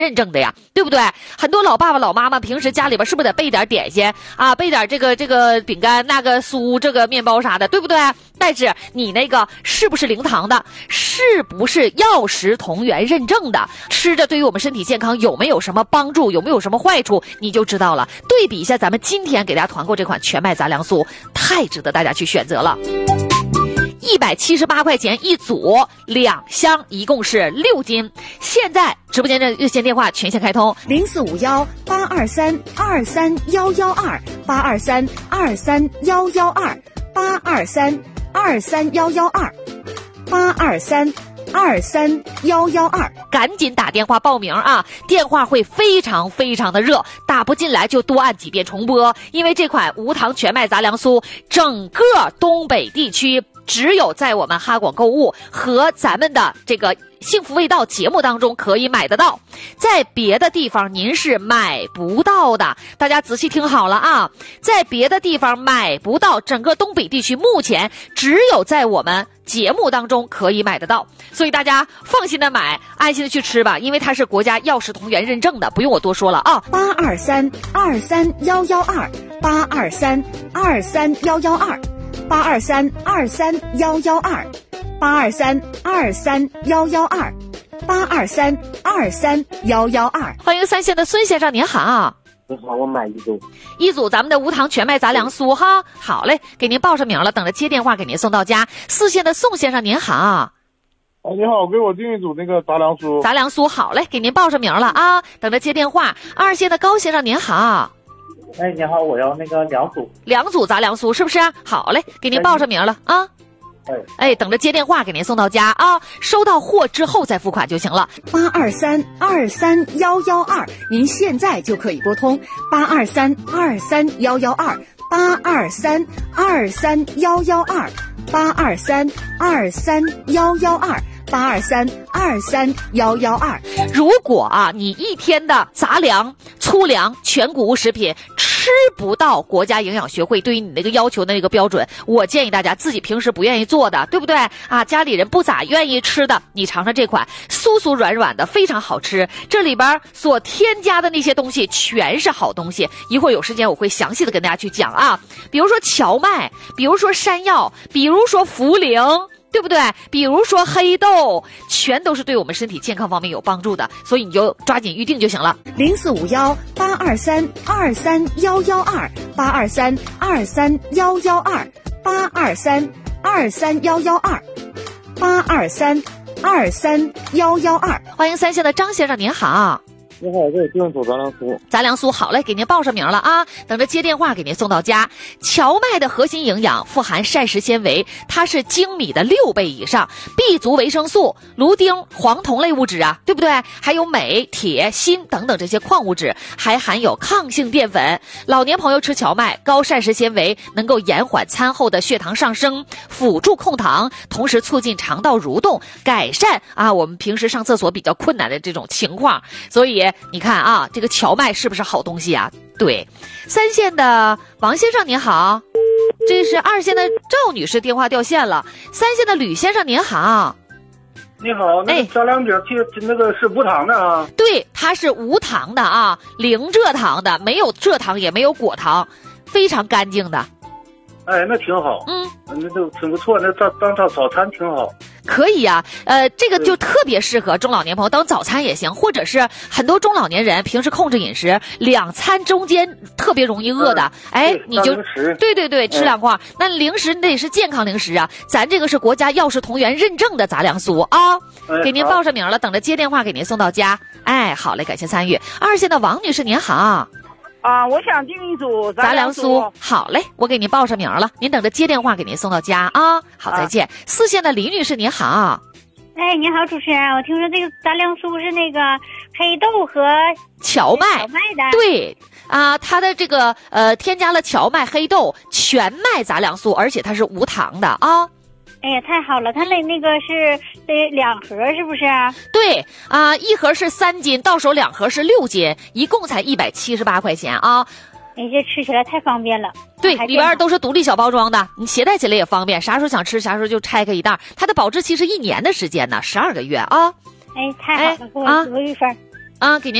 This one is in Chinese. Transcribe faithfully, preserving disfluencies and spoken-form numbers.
认证的呀，对不对？很多老爸爸老妈妈平时家里边是不是得备点点心啊，备点这个这个饼干那个酥这个面包啥的，对不对？但是你那个是不是零糖的，是不是药食同源认证的，吃着对于我们身体健康有没有什么帮助，有没有什么坏处，你就知道了。对比一下咱们今天给大家团购这款全麦杂粮酥，太值得大家去选择了。一百七十八块钱一组，两箱，一共是六斤。现在直播间的热线电话全线开通， 零四五幺八二三二三幺幺二八二三二三幺幺二八二三二三幺幺二八二三二三幺幺二， 赶紧打电话报名啊！电话会非常非常的热，打不进来就多按几遍重播，因为这款无糖全麦杂粮酥，整个东北地区只有在我们哈广购物和咱们的这个幸福味道节目当中可以买得到，在别的地方您是买不到的。大家仔细听好了啊，在别的地方买不到，整个东北地区目前只有在我们节目当中可以买得到，所以大家放心的买，安心的去吃吧，因为它是国家药食同源认证的，不用我多说了啊。 八二三二三幺幺二八二三二三幺幺二八二三二三幺幺二八二三二三幺幺二八二三二三幺幺二。 欢迎三线的孙先生，您好。 你好，我买一组， 一组咱们的无糖全麦杂粮酥哈。好嘞，给您报上名了，等着接电话给您送到家。四线的宋先生您好。 哎，你好，给我订一组那个杂粮酥。 杂粮酥好嘞，给您报上名了啊，等着接电话。二线的高先生您好。 哎，你好，我要那个两组， 两组杂粮酥是不是？好嘞，给您报上名了啊。 哎哎，等着接电话给您送到家啊，收到货之后再付款就行了。 八二三二三幺幺二，您现在就可以拨通八二三二三幺幺二八二三二三幺幺二八二三二三幺幺二八二三二三幺幺二。 如果啊，你一天的杂粮、粗粮、全谷物食品吃不到国家营养学会对于你那个要求的那个标准，我建议大家自己平时不愿意做的，对不对啊？家里人不咋愿意吃的，你尝尝这款酥酥软软的，非常好吃。这里边所添加的那些东西全是好东西，一会儿有时间我会详细的跟大家去讲啊。比如说荞麦，比如说山药，比如说茯苓，对不对？比如说黑豆，全都是对我们身体健康方面有帮助的，所以你就抓紧预定就行了。 零四五幺八二三二三幺幺二八二三二三幺幺二八二三二三幺幺二八二三二三幺幺二。 欢迎三线的张先生，您好。 你好，我给我订一组杂粮酥。 杂粮酥好嘞，给您报上名了啊，等着接电话给您送到家。荞麦的核心营养富含膳食纤维，它是精米的六倍以上 ，B 族维生素、芦丁、黄酮类物质啊，对不对？还有镁、铁、锌等等这些矿物质，还含有抗性淀粉。老年朋友吃荞麦，高膳食纤维能够延缓餐后的血糖上升，辅助控糖，同时促进肠道蠕动，改善啊我们平时上厕所比较困难的这种情况。所以你看啊，这个荞麦是不是好东西啊？对，三线的王先生您好，这是二线的赵女士电话掉线了。三线的吕先生您好。 你好，那个杂粮饼其实那个是无糖的啊？ 对，它是无糖的啊，零蔗糖的，没有蔗糖也没有果糖，非常干净的。 哎，那挺好， 嗯， 那都挺不错，那当当当早餐挺好。 可以啊，呃，这个就特别适合中老年朋友当早餐也行，或者是很多中老年人平时控制饮食，两餐中间特别容易饿的，嗯、哎，你就对对对吃两块、嗯。那零食你得是健康零食啊，咱这个是国家药食同源认证的杂粮酥啊、哎，给您报上名了，等着接电话给您送到家。哎，好嘞，感谢参与。二线的王女士您好。 啊，我想订一组杂粮酥。好嘞，我给您报上名了，您等着接电话给您送到家啊。好，再见。啊、四线的李女士您好。 哎，你好，主持人，我听说这个杂粮酥是那个黑豆和荞麦， 荞麦的。 对啊，它的这个呃添加了荞麦、黑豆、全麦杂粮酥，而且它是无糖的啊。 哎呀，太好了！它那那个是得两盒，是不是啊？ 对啊、呃，一盒是三斤，到手两盒是六斤，一共才一百七十八块钱啊！ 哎，这吃起来太方便了。 对，里边都是独立小包装的，你携带起来也方便，啥时候想吃啥时候就拆开一袋。它的保质期是一年的时间呢，十二个月啊！ 哎，太好了，给我给我一份。 啊，给您。